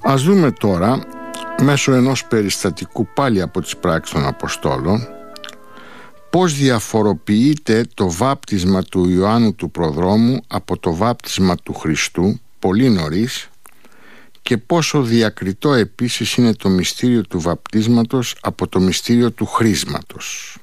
Ας δούμε τώρα, μέσω ενός περιστατικού πάλι από τις πράξεις των Αποστόλων, πώς διαφοροποιείται το βάπτισμα του Ιωάννου του Προδρόμου από το βάπτισμα του Χριστού πολύ νωρίς και πόσο διακριτό επίσης είναι το μυστήριο του βαπτίσματος από το μυστήριο του χρίσματος.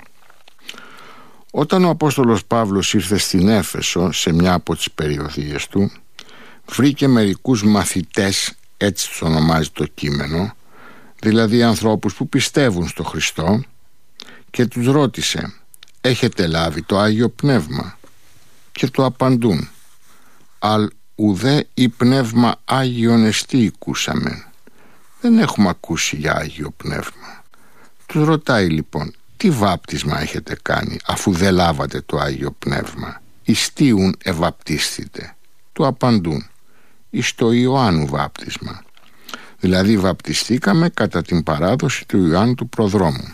Όταν ο Απόστολος Παύλος ήρθε στην Έφεσο σε μια από τις περιοδίες του, βρήκε μερικούς μαθητές, έτσι τους ονομάζει το κείμενο, δηλαδή ανθρώπους που πιστεύουν στο Χριστό, και τους ρώτησε: «Έχετε λάβει το Άγιο Πνεύμα?» Και του απαντούν: «Αλ ουδέ η Πνεύμα Άγιον εστί ακούσαμεν». Δεν έχουμε ακούσει για Άγιο Πνεύμα. Τους ρωτάει λοιπόν: «Τι βάπτισμα έχετε κάνει αφού δεν λάβατε το Άγιο Πνεύμα? Ιστίουν ευαπτίστητε?» Του απαντούν: «Εις το Ιωάννου βάπτισμα». Δηλαδή βαπτιστήκαμε κατά την παράδοση του Ιωάννου του Προδρόμου.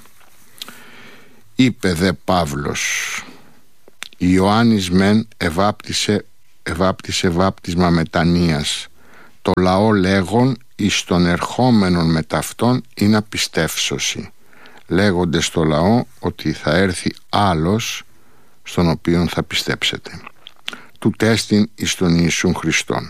Είπε δε Παύλος: «Ιωάννης μεν εβάπτισε βάπτισμα μετανοίας, το λαό λέγον εις των ερχόμενων μετ' αυτόν ή να πιστεύσωση, λέγονται στο λαό ότι θα έρθει άλλος στον οποίον θα πιστέψετε. Του τέστην εις τον Ιησούν Χριστόν».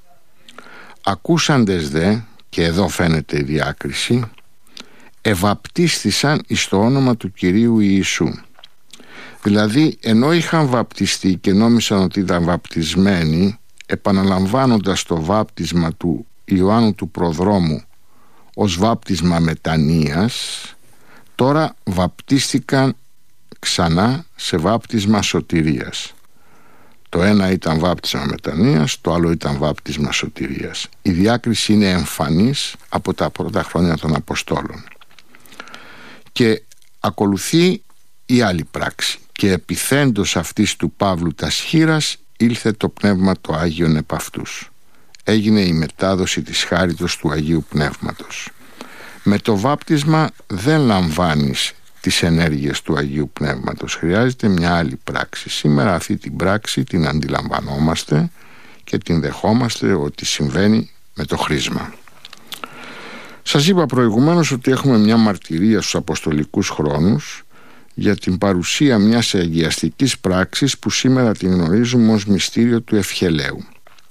Ακούσαντες δε, και εδώ φαίνεται η διάκριση, ευαπτίστησαν εις το όνομα του Κυρίου Ιησού. Δηλαδή, ενώ είχαν βαπτιστεί και νόμισαν ότι ήταν βαπτισμένοι, επαναλαμβάνοντας το βάπτισμα του Ιωάννου του Προδρόμου ως βάπτισμα μετανοίας, τώρα βαπτίστηκαν ξανά σε βάπτισμα σωτηρίας. Το ένα ήταν βάπτισμα μετανοίας, το άλλο ήταν βάπτισμα σωτηρίας. Η διάκριση είναι εμφανής από τα πρώτα χρόνια των Αποστόλων. Και ακολουθεί η άλλη πράξη: «Και επιθέντος αυτής του Παύλου τας χήρας ήλθε το Πνεύμα το Άγιον επ' αυτούς». Έγινε η μετάδοση της χάριτος του Αγίου Πνεύματος. Με το βάπτισμα δεν λαμβάνεις τις ενέργειες του Αγίου Πνεύματος. Χρειάζεται μια άλλη πράξη. Σήμερα αυτή την πράξη την αντιλαμβανόμαστε και την δεχόμαστε ότι συμβαίνει με το χρίσμα. Σας είπα προηγουμένως ότι έχουμε μια μαρτυρία στους αποστολικούς χρόνους για την παρουσία μιας αγιαστικής πράξης που σήμερα την γνωρίζουμε ως μυστήριο του ευχελαίου.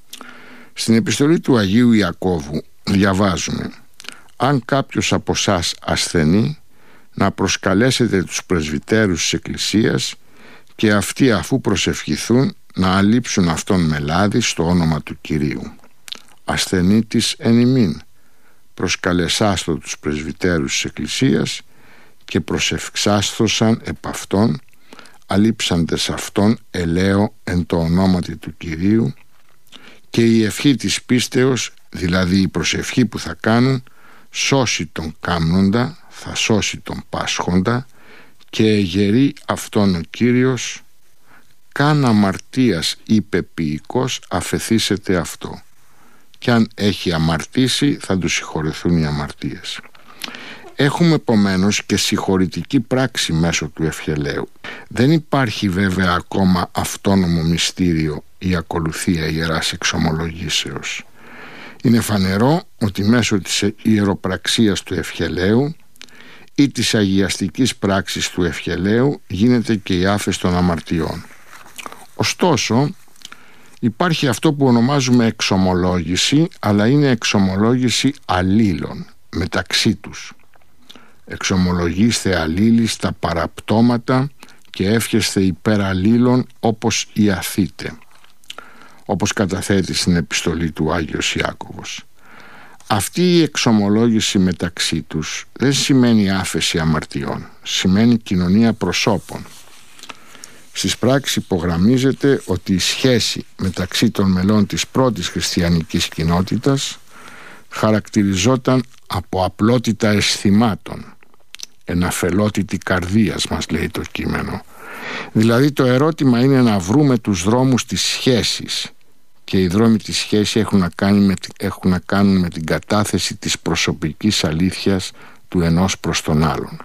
Στην επιστολή του Αγίου Ιακώβου διαβάζουμε: «Αν κάποιος από εσάς ασθενεί, να προσκαλέσετε τους πρεσβυτέρους της Εκκλησίας και αυτοί αφού προσευχηθούν να αλείψουν αυτόν με λάδι στο όνομα του Κυρίου. Ασθενήτης εν ημίν, προσκαλεσάστο τους πρεσβυτέρους της Εκκλησίας και προσευχσάστοσαν επ' αυτόν, αλείψαντες αυτόν ελαίο εν το ονόματι του Κυρίου, και η ευχή της πίστεως, δηλαδή η προσευχή που θα κάνουν, σώσει τον κάμνοντα, θα σώσει τον πάσχοντα, και εγερεί αυτόν ο Κύριος, καν αμαρτίας είπε ποιητικός αφεθήσετε αυτό, κι αν έχει αμαρτήσει θα του συγχωρεθούν οι αμαρτίες». Έχουμε επομένως και συγχωρητική πράξη μέσω του ευχελαίου. Δεν υπάρχει βέβαια ακόμα αυτόνομο μυστήριο η ακολουθία ιεράς εξομολογήσεως. Είναι φανερό ότι μέσω της ιεροπραξίας του ευχελαίου ή της αγιαστικής πράξης του ευχελαίου γίνεται και η άφεση των αμαρτιών. Ωστόσο, υπάρχει αυτό που ονομάζουμε εξομολόγηση, αλλά είναι εξομολόγηση αλλήλων μεταξύ τους. Εξομολογήστε αλλήλοι στα παραπτώματα και εύχεστε υπέρ αλλήλων όπως ιαθείτε, όπως καταθέτει στην επιστολή του Άγιος Ιάκωβος. Αυτή η εξομολόγηση μεταξύ τους δεν σημαίνει άφεση αμαρτιών, σημαίνει κοινωνία προσώπων. Στις πράξεις υπογραμμίζεται ότι η σχέση μεταξύ των μελών της πρώτης χριστιανικής κοινότητας χαρακτηριζόταν από απλότητα αισθημάτων, εναφελότητη καρδίας, μας λέει το κείμενο. Δηλαδή το ερώτημα είναι να βρούμε τους δρόμους της σχέσης, και οι δρόμοι της σχέσης έχουν να κάνουν με την κατάθεση της προσωπικής αλήθειας του ενός προς τον άλλον.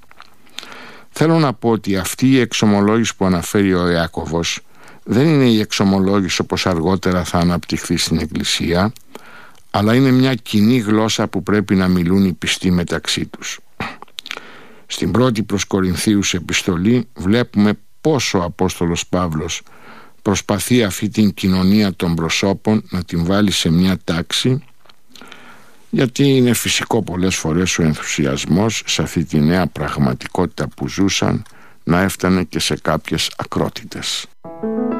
Θέλω να πω ότι αυτή η εξομολόγηση που αναφέρει ο Ιάκωβος δεν είναι η εξομολόγηση όπως αργότερα θα αναπτυχθεί στην Εκκλησία, αλλά είναι μια κοινή γλώσσα που πρέπει να μιλούν οι πιστοί μεταξύ τους. Στην πρώτη προς Κορινθίους επιστολή βλέπουμε πόσο ο Απόστολος Παύλος προσπαθεί αυτή την κοινωνία των προσώπων να την βάλει σε μια τάξη, γιατί είναι φυσικό πολλές φορές ο ενθουσιασμός σε αυτή τη νέα πραγματικότητα που ζούσαν να έφτανε και σε κάποιες ακρότητες.